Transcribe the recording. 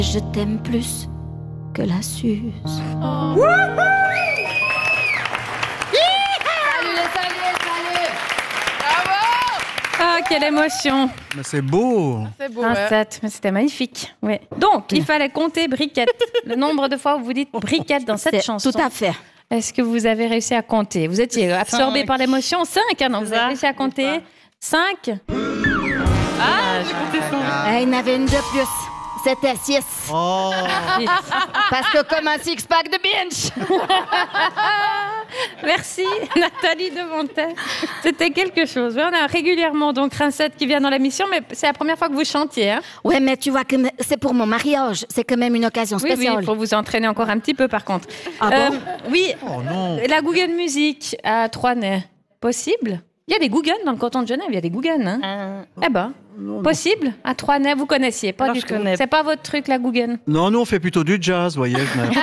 Je t'aime plus que la Suze. Ah, quelle émotion. Mais c'est beau. C'est beau, Un ouais. 7, mais c'était magnifique. Ouais. Donc, il fallait compter briquette. Le nombre de fois où vous dites briquette dans cette chanson. Tout à fait. Est-ce que vous avez réussi à compter? Vous étiez absorbé 5. par l'émotion. 5, hein, non, vous avez réussi à compter 5. Ah, j'ai compté 5. Il y en avait une de plus. C'était 6. Oh. Parce que comme un six-pack de binge. Merci, Nathalie Demontet. C'était quelque chose. On a régulièrement donc Rincette qui vient dans l'émission, mais c'est la première fois que vous chantiez. Hein? Ouais, mais tu vois que c'est pour mon mariage. C'est quand même une occasion Oui, spéciale. il faut vous entraîner encore un petit peu par contre. Ah bon? Oui, Oh non. la Guggen Music à Troisnay, possible? Il y a des Guggen dans le canton de Genève, il y a des Guggen. Hein? Eh ben, possible? À Troisnay, vous connaissiez pas Alors, du je tout. connais. C'est pas votre truc, la Guggen? Non, nous on fait plutôt du jazz, voyez.